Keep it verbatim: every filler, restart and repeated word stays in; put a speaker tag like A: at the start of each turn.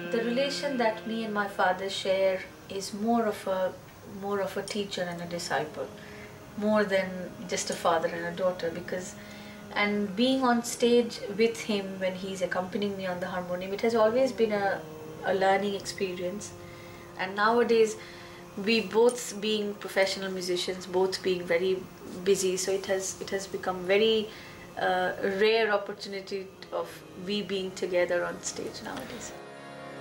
A: The relation that me and my father share is more of a more of a teacher and a disciple, more than just a father and a daughter. Because, and being on stage with him when he's accompanying me on the harmonium, it has always been a, a learning experience. And nowadays, we both being professional musicians, both being very busy, so it has it has become very uh, rare opportunity of we being together on stage nowadays.